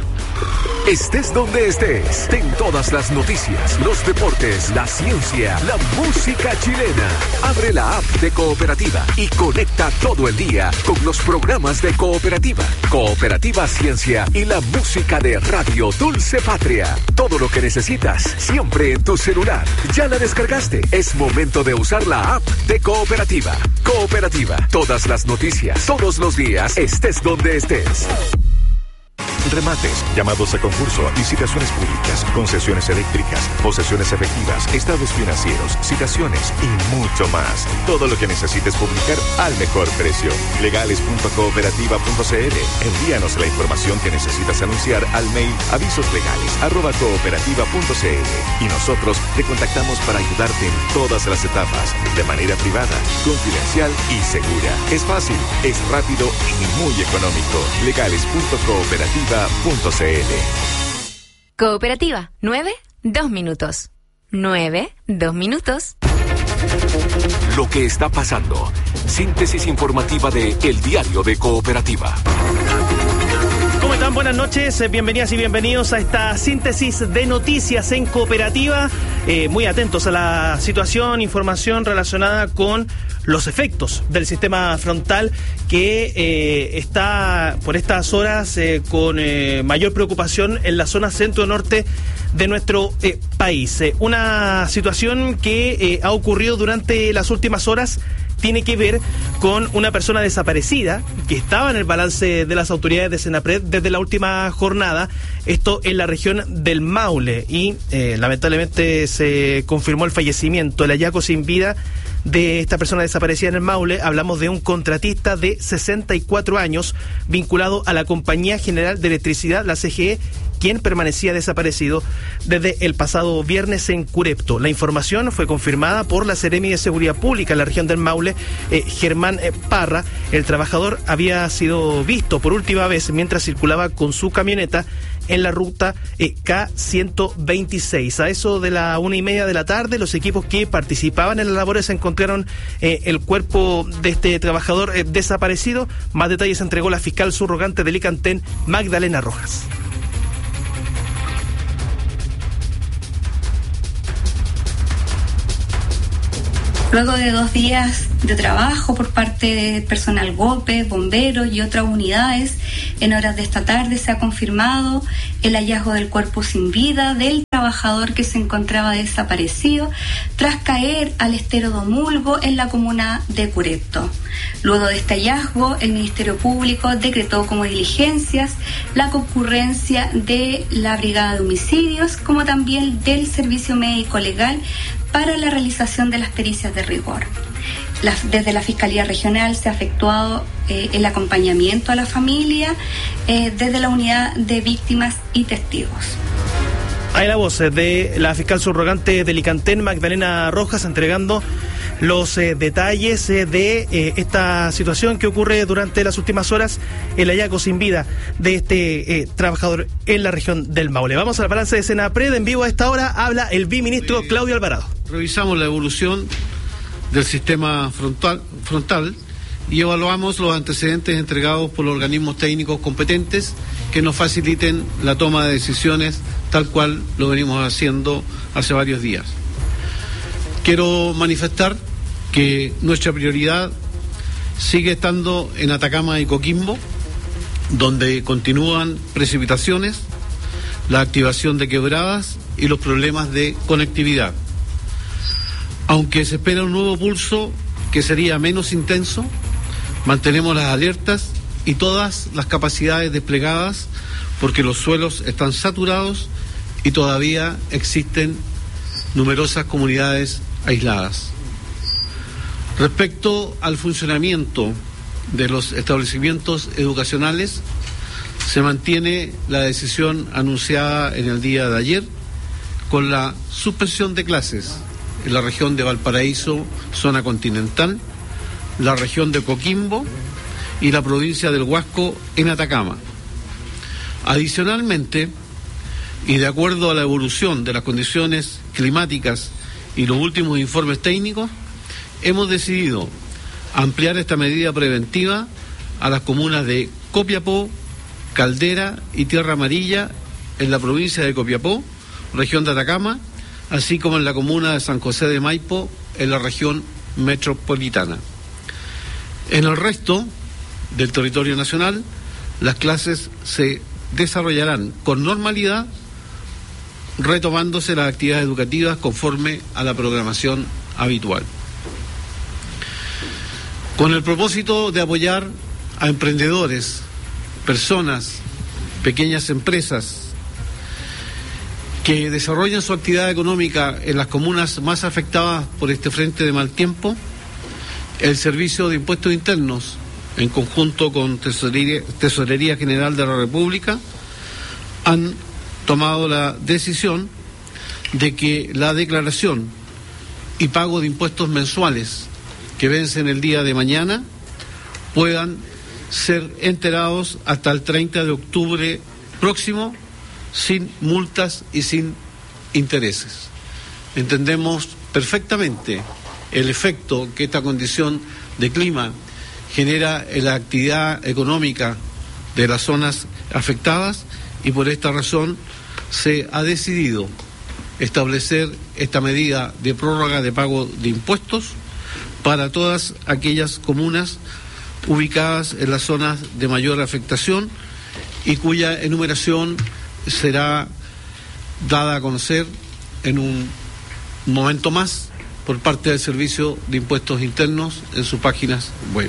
Estés donde estés, ten todas las noticias, los deportes, la ciencia, la música chilena. Abre la app de Cooperativa y conecta todo el día con los programas de Cooperativa, Cooperativa Ciencia y la música de Radio Dulce Patria. Todo lo que necesitas, siempre en tu celular. ¿Ya la descargaste? Es momento de usar la app de Cooperativa. Cooperativa, todas las noticias, todos los días, estés donde estés. Remates, llamados a concurso, licitaciones públicas, concesiones eléctricas, posesiones efectivas, estados financieros, citaciones y mucho más. Todo lo que necesites publicar al mejor precio. Legales.cooperativa.cl. Envíanos la información que necesitas anunciar al mail avisoslegales@cooperativa.cl y nosotros te contactamos para ayudarte en todas las etapas, de manera privada, confidencial y segura. Es fácil, es rápido y muy económico. Legales.cooperativa.cl. Cooperativa, 9, 2 minutos. 9, 2 minutos. Lo que está pasando. Síntesis informativa de El Diario de Cooperativa. ¿Cómo están? Buenas noches, bienvenidas y bienvenidos a esta síntesis de noticias en Cooperativa. Muy atentos a la situación, información relacionada con los efectos del sistema frontal que está por estas horas con mayor preocupación en la zona centro-norte de nuestro país. Una situación que ha ocurrido durante las últimas horas tiene que ver con una persona desaparecida que estaba en el balance de las autoridades de Senapred desde la última jornada, esto en la región del Maule, y lamentablemente se confirmó el fallecimiento, el hallazgo sin vida de esta persona desaparecida en el Maule. Hablamos de un contratista de 64 años vinculado a la Compañía General de Electricidad, la CGE, quien permanecía desaparecido desde el pasado viernes en Curepto. La información fue confirmada por la Seremi de Seguridad Pública en la región del Maule, Germán Parra. El trabajador había sido visto por última vez mientras circulaba con su camioneta en la ruta K126. A eso de la 1:30 de la tarde, los equipos que participaban en las labores encontraron el cuerpo de este trabajador desaparecido. Más detalles entregó la fiscal subrogante del Icantén, Magdalena Rojas. Luego de 2 días de trabajo por parte de personal GOPE, bomberos y otras unidades, en horas de esta tarde se ha confirmado el hallazgo del cuerpo sin vida del trabajador que se encontraba desaparecido tras caer al estero Domulgo en la comuna de Cureto. Luego de este hallazgo, el Ministerio Público decretó como diligencias la concurrencia de la Brigada de Homicidios, como también del Servicio Médico Legal para la realización de las pericias de rigor. Desde la Fiscalía Regional se ha efectuado el acompañamiento a la familia desde la unidad de víctimas y testigos. Hay la voz de la fiscal subrogante de Licantén, Magdalena Rojas, entregando los detalles de esta situación que ocurre durante las últimas horas, el hallazgo sin vida de este trabajador en la región del Maule. Vamos al balance de Senapred. En vivo a esta hora habla el viceministro Claudio Alvarado. Revisamos la evolución del sistema frontal y evaluamos los antecedentes entregados por los organismos técnicos competentes que nos faciliten la toma de decisiones tal cual lo venimos haciendo hace varios días. Quiero manifestar que nuestra prioridad sigue estando en Atacama y Coquimbo, donde continúan precipitaciones, la activación de quebradas y los problemas de conectividad. Aunque se espera un nuevo pulso que sería menos intenso, mantenemos las alertas y todas las capacidades desplegadas porque los suelos están saturados y todavía existen numerosas comunidades aisladas. Respecto al funcionamiento de los establecimientos educacionales, se mantiene la decisión anunciada en el día de ayer con la suspensión de clases en la región de Valparaíso, zona continental, la región de Coquimbo y la provincia del Huasco en Atacama. Adicionalmente, y de acuerdo a la evolución de las condiciones climáticas y los últimos informes técnicos, hemos decidido ampliar esta medida preventiva a las comunas de Copiapó, Caldera y Tierra Amarilla en la provincia de Copiapó, región de Atacama, así como en la comuna de San José de Maipo, en la región metropolitana. En el resto del territorio nacional, las clases se desarrollarán con normalidad, retomándose las actividades educativas conforme a la programación habitual. Con el propósito de apoyar a emprendedores, personas, pequeñas empresas que desarrollan su actividad económica en las comunas más afectadas por este frente de mal tiempo, el Servicio de Impuestos Internos, en conjunto con Tesorería General de la República, han tomado la decisión de que la declaración y pago de impuestos mensuales que vencen el día de mañana puedan ser enterados hasta el 30 de octubre próximo, sin multas y sin intereses. Entendemos perfectamente el efecto que esta condición de clima genera en la actividad económica de las zonas afectadas y por esta razón se ha decidido establecer esta medida de prórroga de pago de impuestos para todas aquellas comunas ubicadas en las zonas de mayor afectación y cuya enumeración será dada a conocer en un momento más por parte del Servicio de Impuestos Internos en sus páginas web.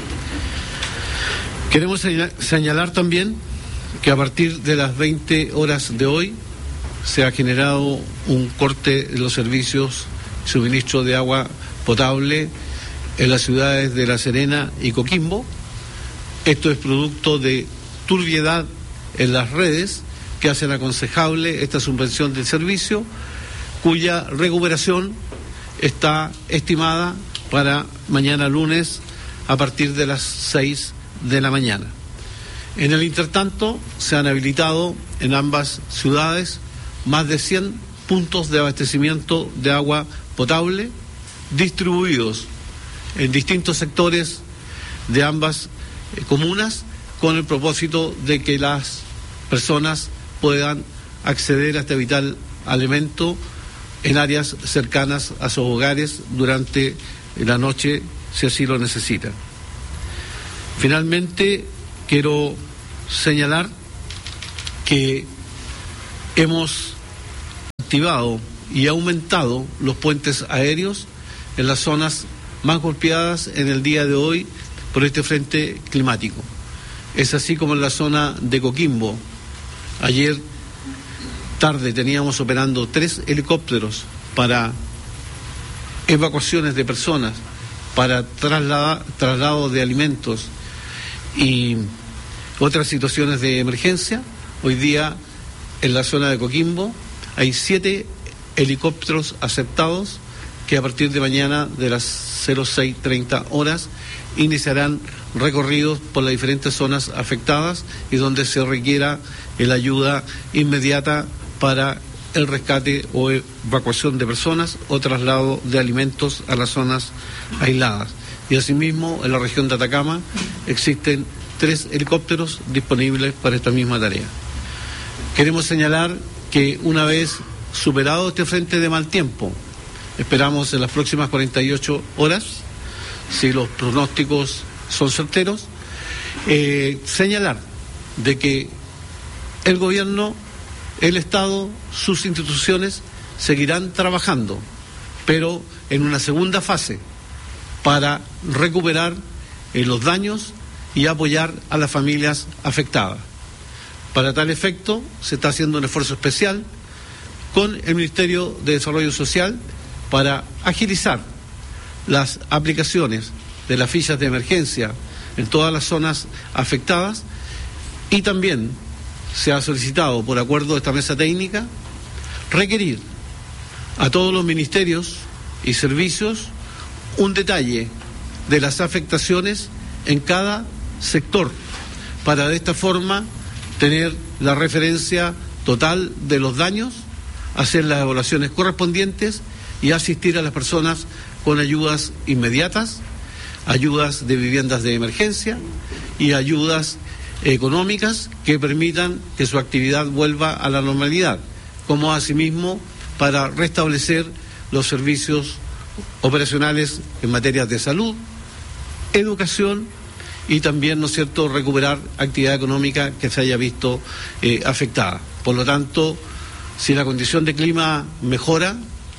Queremos señalar también que a partir de las 20 horas de hoy se ha generado un corte de los servicios de suministro de agua potable en las ciudades de La Serena y Coquimbo. Esto es producto de turbiedad en las redes que hacen aconsejable esta suspensión del servicio, cuya recuperación está estimada para mañana lunes a partir de las 6 de la mañana. En el intertanto, se han habilitado en ambas ciudades más de 100 puntos de abastecimiento de agua potable distribuidos en distintos sectores de ambas comunas con el propósito de que las personas puedan acceder a este vital alimento en áreas cercanas a sus hogares durante la noche, si así lo necesitan. Finalmente, quiero señalar que hemos activado y aumentado los puentes aéreos en las zonas más golpeadas en el día de hoy por este frente climático. Es así como en la zona de Coquimbo. Ayer tarde teníamos operando 3 helicópteros para evacuaciones de personas, para traslado de alimentos y otras situaciones de emergencia. Hoy día en la zona de Coquimbo hay 7 helicópteros aceptados que a partir de mañana de las 06:30 horas iniciarán recorridos por las diferentes zonas afectadas y donde se requiera la ayuda inmediata para el rescate o evacuación de personas o traslado de alimentos a las zonas aisladas. Y asimismo, en la región de Atacama existen 3 helicópteros disponibles para esta misma tarea. Queremos señalar que una vez superado este frente de mal tiempo, esperamos en las próximas 48 horas, si los pronósticos son certeros, señalar de que el gobierno, el Estado, sus instituciones seguirán trabajando, pero en una segunda fase para recuperar los daños y apoyar a las familias afectadas. Para tal efecto se está haciendo un esfuerzo especial con el Ministerio de Desarrollo Social para agilizar las aplicaciones de las fichas de emergencia en todas las zonas afectadas, y también se ha solicitado, por acuerdo de esta mesa técnica, requerir a todos los ministerios y servicios un detalle de las afectaciones en cada sector, para de esta forma tener la referencia total de los daños, hacer las evaluaciones correspondientes y asistir a las personas con ayudas inmediatas, ayudas de viviendas de emergencia y ayudas económicas que permitan que su actividad vuelva a la normalidad, como asimismo para restablecer los servicios operacionales en materia de salud, educación y también, ¿no es cierto?, recuperar actividad económica que se haya visto afectada. Por lo tanto, si la condición de clima mejora,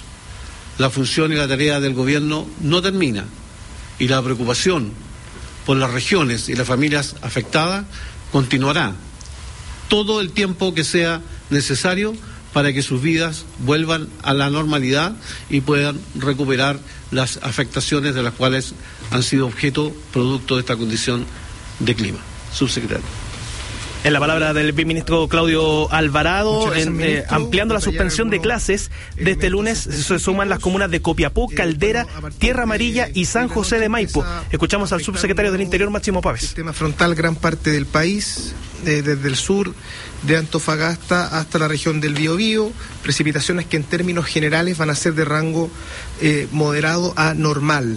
la función y la tarea del gobierno no termina, y la preocupación por las regiones y las familias afectadas continuará todo el tiempo que sea necesario para que sus vidas vuelvan a la normalidad y puedan recuperar las afectaciones de las cuales han sido objeto producto de esta condición de clima. Subsecretario. En la palabra del viceministro Claudio Alvarado, ampliando la suspensión de clases de este lunes, se suman las comunas de Copiapó, Caldera, Tierra Amarilla y San José de Maipo. Escuchamos al subsecretario del Interior, Máximo Pávez. Sistema frontal gran parte del país, desde el sur de Antofagasta hasta la región del Biobío, precipitaciones que en términos generales van a ser de rango moderado a normal.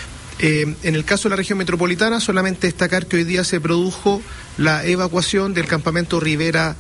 En el caso de la región metropolitana, solamente destacar que hoy día se produjo la evacuación del campamento Rivera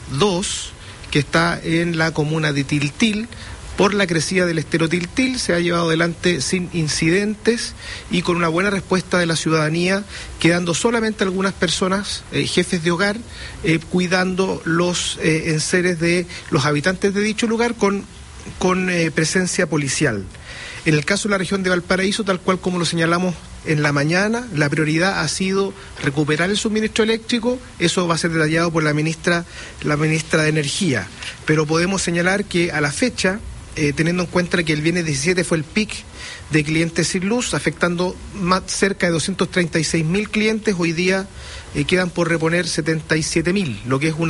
2, que está en la comuna de Tiltil, por la crecida del estero Tiltil. Se ha llevado adelante sin incidentes y con una buena respuesta de la ciudadanía, quedando solamente algunas personas, jefes de hogar, cuidando los enseres de los habitantes de dicho lugar con presencia policial. En el caso de la región de Valparaíso, tal cual como lo señalamos en la mañana, la prioridad ha sido recuperar el suministro eléctrico. Eso va a ser detallado por la ministra de Energía. Pero podemos señalar que a la fecha, teniendo en cuenta que el viernes 17 fue el pic de clientes sin luz, afectando cerca de 236.000 clientes, hoy día quedan por reponer 77.000,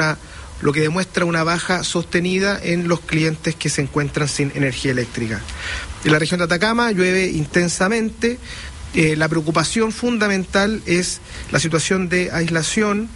lo que demuestra una baja sostenida en los clientes que se encuentran sin energía eléctrica. En la región de Atacama llueve intensamente. La preocupación fundamental es la situación de aislación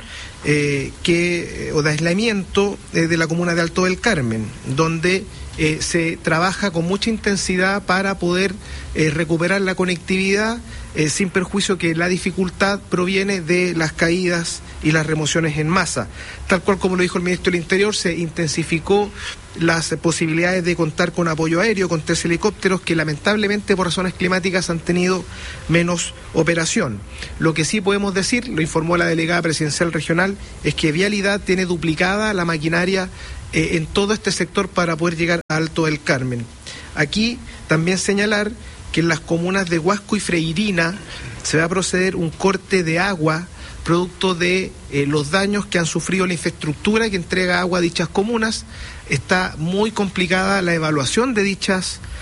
o de aislamiento de la comuna de Alto del Carmen, donde se trabaja con mucha intensidad para poder recuperar la conectividad, sin perjuicio que la dificultad proviene de las caídas y las remociones en masa. Tal cual como lo dijo el ministro del Interior, se intensificó las posibilidades de contar con apoyo aéreo, con 3 helicópteros que lamentablemente por razones climáticas han tenido menos operación. Lo que sí podemos decir, lo informó la delegada presidencial regional, es que Vialidad tiene duplicada la maquinaria en todo este sector para poder llegar a Alto del Carmen. Aquí también señalar que en las comunas de Huasco y Freirina se va a proceder un corte de agua producto de los daños que han sufrido la infraestructura que entrega agua a dichas comunas. Está muy complicada la evaluación de dicha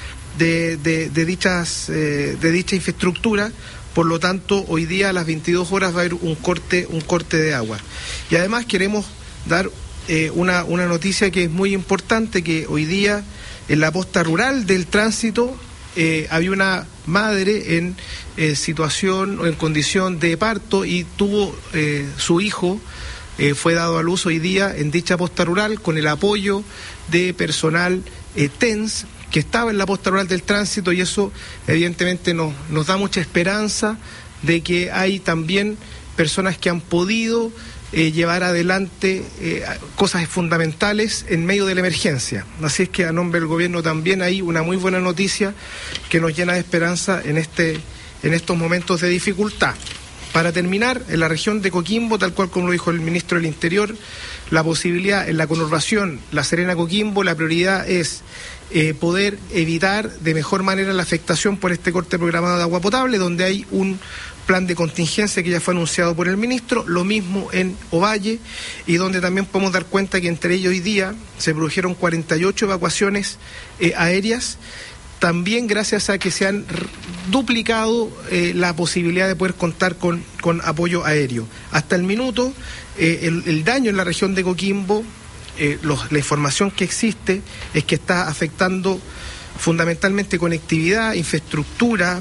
infraestructura, por lo tanto hoy día a las 22 horas va a haber un corte de agua. Y además queremos dar una noticia que es muy importante, que hoy día en la posta rural del tránsito había una madre en situación o en condición de parto y tuvo su hijo, fue dado a luz hoy día en dicha posta rural con el apoyo de personal TENS que estaba en la posta rural del tránsito, y eso evidentemente nos da mucha esperanza de que hay también personas que han podido llevar adelante cosas fundamentales en medio de la emergencia. Así es que a nombre del gobierno también hay una muy buena noticia que nos llena de esperanza en estos momentos de dificultad. Para terminar, en la región de Coquimbo, tal cual como lo dijo el ministro del Interior, la posibilidad en la conurbación La Serena-Coquimbo, la prioridad es poder evitar de mejor manera la afectación por este corte programado de agua potable, donde hay un plan de contingencia que ya fue anunciado por el ministro, lo mismo en Ovalle, y donde también podemos dar cuenta que entre ellos hoy día se produjeron 48 evacuaciones aéreas, también gracias a que se han duplicado la posibilidad de poder contar con apoyo aéreo. Hasta el minuto, el daño en la región de Coquimbo, la información que existe es que está afectando fundamentalmente conectividad, infraestructura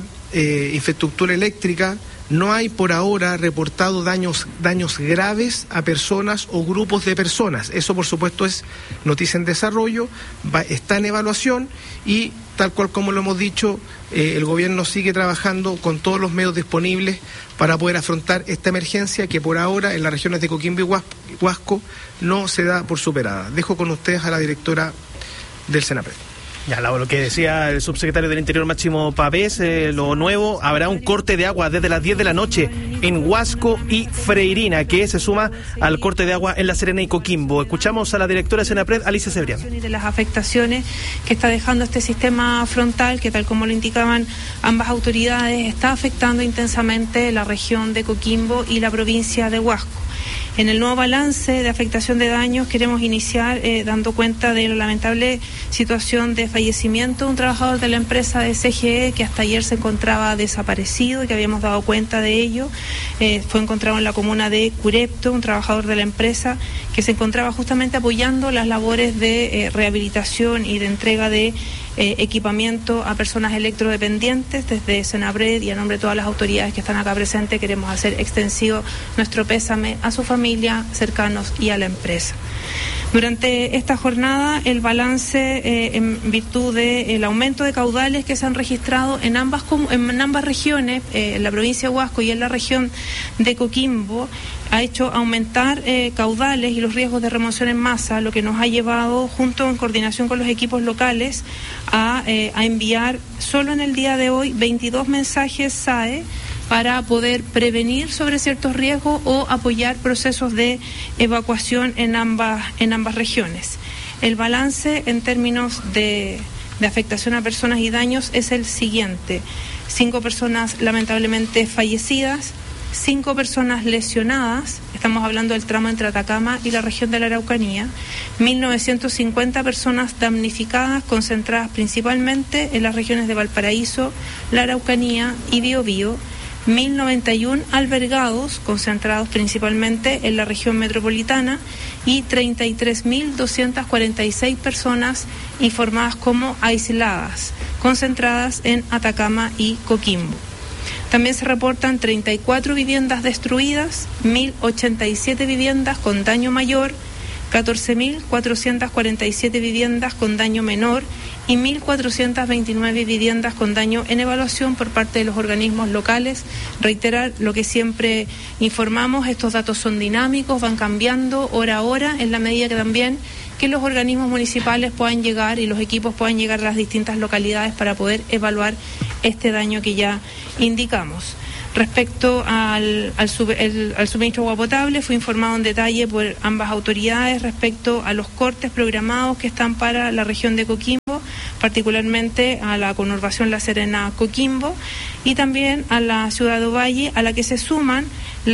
eléctrica. No hay por ahora reportado daños graves a personas o grupos de personas. Eso, por supuesto, es noticia en desarrollo, está en evaluación, y tal cual como lo hemos dicho, el gobierno sigue trabajando con todos los medios disponibles para poder afrontar esta emergencia que por ahora en las regiones de Coquimbo y Huasco no se da por superada. Dejo con ustedes a la directora del Senapred. Ya, lo que decía el subsecretario del Interior, Máximo Pavés, lo nuevo, habrá un corte de agua desde las 10 de la noche en Huasco y Freirina, que se suma al corte de agua en La Serena y Coquimbo. Escuchamos a la directora de Senapred, Alicia Cebrián. De las afectaciones que está dejando este sistema frontal, que tal como lo indicaban ambas autoridades, está afectando intensamente la región de Coquimbo y la provincia de Huasco. En el nuevo balance de afectación de daños queremos iniciar dando cuenta de la lamentable situación de fallecimiento de un trabajador de la empresa de CGE que hasta ayer se encontraba desaparecido y que habíamos dado cuenta de ello. Fue encontrado en la comuna de Curepto, un trabajador de la empresa que se encontraba justamente apoyando las labores de rehabilitación y de entrega de equipamiento a personas electrodependientes. Desde Senapred y a nombre de todas las autoridades que están acá presentes queremos hacer extensivo nuestro pésame a su familia, cercanos y a la empresa. Durante esta jornada, el balance en virtud del aumento de caudales que se han registrado en ambas regiones, en la provincia de Huasco y en la región de Coquimbo, ha hecho aumentar caudales y los riesgos de remoción en masa, lo que nos ha llevado, junto en coordinación con los equipos locales, a enviar solo en el día de hoy 22 mensajes SAE para poder prevenir sobre ciertos riesgos o apoyar procesos de evacuación en ambas regiones. El balance en términos de afectación a personas y daños es el siguiente: 5 personas lamentablemente fallecidas, 5 personas lesionadas, estamos hablando del tramo entre Atacama y la región de la Araucanía, 1.950 personas damnificadas, concentradas principalmente en las regiones de Valparaíso, la Araucanía y Biobío, 1.091 albergados, concentrados principalmente en la región metropolitana, y 33.246 personas informadas como aisladas, concentradas en Atacama y Coquimbo. También se reportan 34 viviendas destruidas, 1.087 viviendas con daño mayor, 14.447 viviendas con daño menor y 1.429 viviendas con daño en evaluación por parte de los organismos locales. Reiterar lo que siempre informamos, estos datos son dinámicos, van cambiando hora a hora en la medida que también que los organismos municipales puedan llegar y los equipos puedan llegar a las distintas localidades para poder evaluar este daño que ya indicamos. Respecto al suministro de agua potable, fue informado en detalle por ambas autoridades respecto a los cortes programados que están para la región de Coquimbo, particularmente a la conurbación La Serena-Coquimbo y también a la ciudad de Ovalle, a la que se suman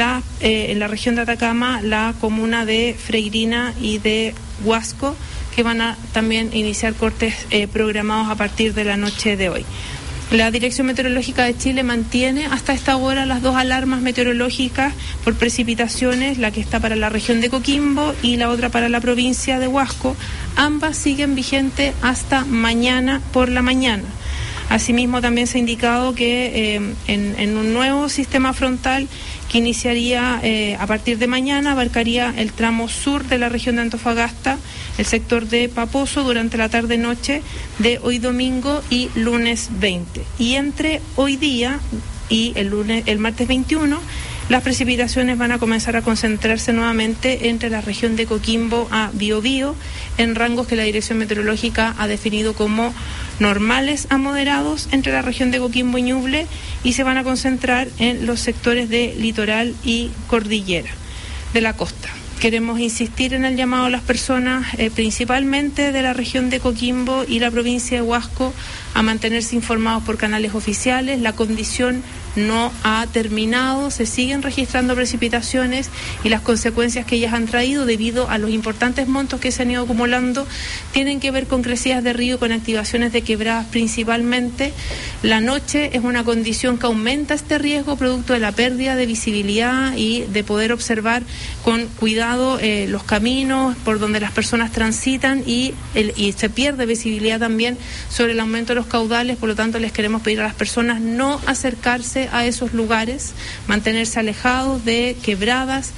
en la región de Atacama la comuna de Freirina y de Huasco, que van a también iniciar cortes programados a partir de la noche de hoy. La Dirección Meteorológica de Chile mantiene hasta esta hora las 2 alarmas meteorológicas por precipitaciones, la que está para la región de Coquimbo y la otra para la provincia de Huasco. Ambas siguen vigentes hasta mañana por la mañana. Asimismo, también se ha indicado que en un nuevo sistema frontal que iniciaría a partir de mañana, abarcaría el tramo sur de la región de Antofagasta, el sector de Paposo, durante la tarde-noche de hoy domingo y lunes 20. Y entre hoy día y el martes 21, las precipitaciones van a comenzar a concentrarse nuevamente entre la región de Coquimbo a Biobío, en rangos que la Dirección Meteorológica ha definido como normales a moderados entre la región de Coquimbo y Ñuble, y se van a concentrar en los sectores de litoral y cordillera de la costa. Queremos insistir en el llamado a las personas, principalmente de la región de Coquimbo y la provincia de Huasco, a mantenerse informados por canales oficiales. La condición no ha terminado, se siguen registrando precipitaciones y las consecuencias que ellas han traído debido a los importantes montos que se han ido acumulando tienen que ver con crecidas de río y con activaciones de quebradas principalmente. La noche es una condición que aumenta este riesgo producto de la pérdida de visibilidad y de poder observar con cuidado los caminos por donde las personas transitan y se pierde visibilidad también sobre el aumento de los caudales. Por lo tanto, les queremos pedir a las personas no acercarse a esos lugares, mantenerse alejados de quebradas,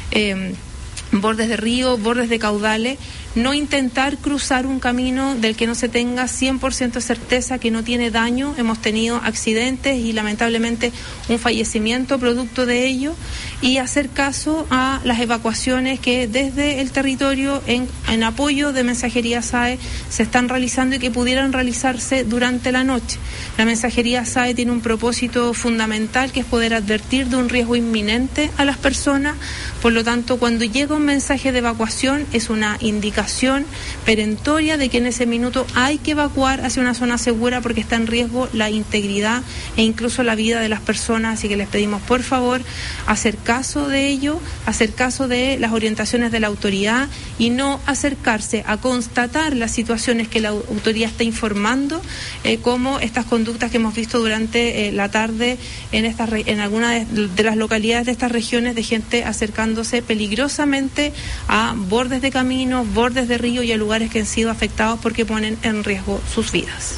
bordes de río, bordes de caudales, no intentar cruzar un camino del que no se tenga 100% certeza que no tiene daño. Hemos tenido accidentes y lamentablemente un fallecimiento producto de ello, y hacer caso a las evacuaciones que desde el territorio en apoyo de Mensajería SAE se están realizando y que pudieran realizarse durante la noche. La Mensajería SAE tiene un propósito fundamental, que es poder advertir de un riesgo inminente a las personas. Por lo tanto, cuando llega un mensaje de evacuación, es una indicación perentoria de que en ese minuto hay que evacuar hacia una zona segura, porque está en riesgo la integridad e incluso la vida de las personas. Así que les pedimos, por favor, hacer caso de ello, hacer caso de las orientaciones de la autoridad y no acercarse a constatar las situaciones que la autoridad está informando, como estas conductas que hemos visto durante la tarde en algunas de las localidades de estas regiones, de gente acercándose peligrosamente a bordes de caminos, bordes de río y a lugares que han sido afectados porque ponen en riesgo sus vidas.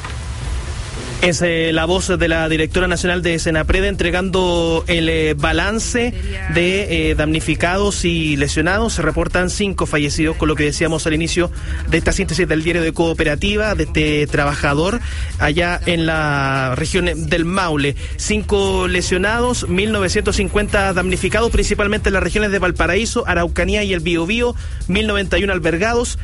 Es la voz de la directora nacional de Senapred entregando el balance de damnificados y lesionados. Se reportan 5 fallecidos, con lo que decíamos al inicio de esta síntesis del diario de Cooperativa, de este trabajador allá en la región del Maule. 5 lesionados, 1.950 damnificados, principalmente en las regiones de Valparaíso, Araucanía y el Biobío, 1.091 albergados,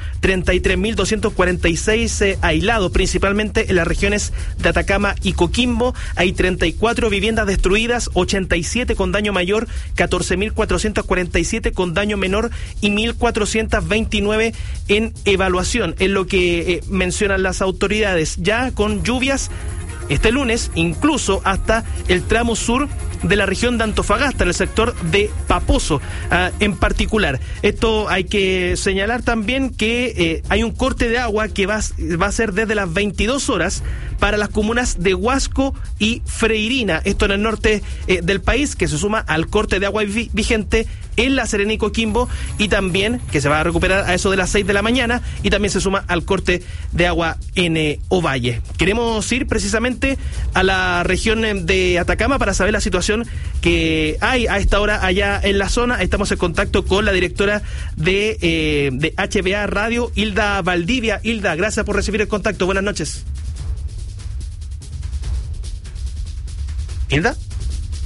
33.246 aislados, principalmente en las regiones de Atacama y Coquimbo. Hay 34 viviendas destruidas, 87 con daño mayor, 14.447 con daño menor y 1.429 en evaluación. Es lo que mencionan las autoridades. Ya con lluvias este lunes, incluso hasta el tramo sur de la región de Antofagasta, en el sector de Paposo en particular. Esto hay que señalar también que hay un corte de agua que va a ser desde las 22 horas para las comunas de Huasco y Freirina, esto en el norte del país, que se suma al corte de agua vigente en La Serena y Coquimbo, y también que se va a recuperar a eso de las 6 de la mañana, y también se suma al corte de agua en Ovalle. Queremos ir precisamente a la región de Atacama para saber la situación que hay a esta hora allá en la zona. Estamos en contacto con la directora de HBA Radio, Hilda Valdivia. Hilda, gracias por recibir el contacto. Buenas noches. ¿Hilda?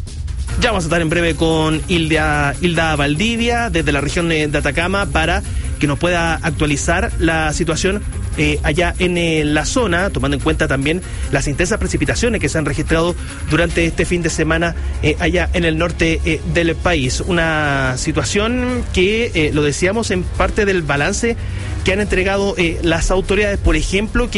Ya vamos a estar en breve con Hilda Valdivia desde la región de Atacama para que nos pueda actualizar la situación allá en la zona, tomando en cuenta también las intensas precipitaciones que se han registrado durante este fin de semana allá en el norte del país. Una situación que, lo decíamos, en parte del balance que han entregado las autoridades, por ejemplo, que